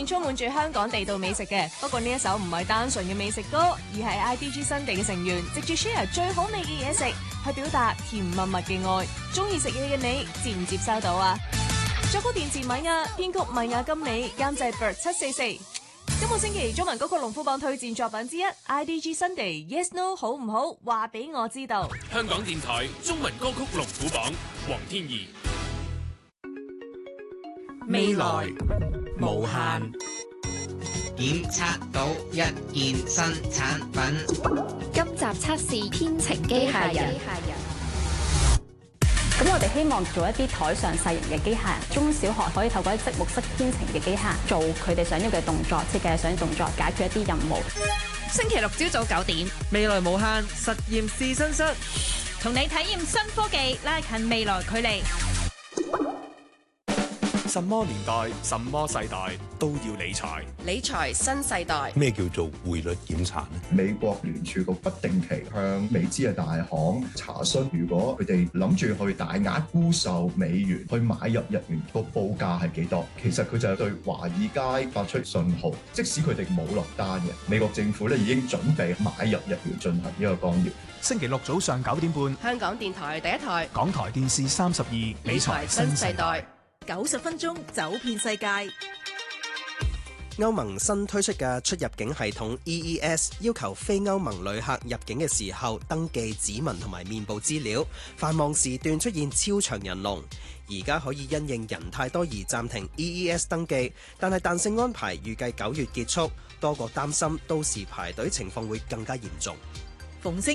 面充滿住香港地道美食嘅。不過呢一首唔係單純嘅美食歌，而係 IDG 新地嘅成員藉住 share 最好味嘅嘢食，去表達甜蜜蜜嘅愛。中意食嘢嘅你，接唔接收到啊？作曲電字米亞，編曲米亞金美，監製 Bird 744。今個星期中文歌曲龍虎榜推薦作品之一 IDG 新地 Yes No 好唔好？話俾我知道。 香港電台中文歌曲龍虎榜，黃天怡。 未來無限， 檢測到一件新產品。 今集測試編程機械人。咁我哋希望做一啲台上細型嘅機械人，中小學可以透過一積木式編程嘅機械人，做佢哋想要嘅動作，設計想要動作，解決一啲任務。 星期六朝早9點， 未來無限實驗試身室， 同你體驗新科技，拉近未來距離。 什麼年代、什麼世代都要理財。 理財新世代。 咩叫做匯率檢查呢？ 美國聯儲局不定期向美資嘅大行查詢，如果佢哋諗住去大額沽售美元，去買入日元，個報價係幾多？其實佢就係對華爾街發出信號，即使佢哋冇落單嘅，美國政府咧已經準備買入日元進行呢個干擾。 星期六早上9點半， 香港電台第一台， 港台電視32，理財新世代。 90分鐘走遍世界。 歐盟新推出嘅出入境系統 EES 要求非歐盟旅客入境嘅時候登記指紋同埋面部資料，繁忙時段出現超長人龍。而家可以因應人太多而暫停 EES 登記，但係彈性安排預計9月結束，多國擔心到時排隊情況會更加嚴重。 逢星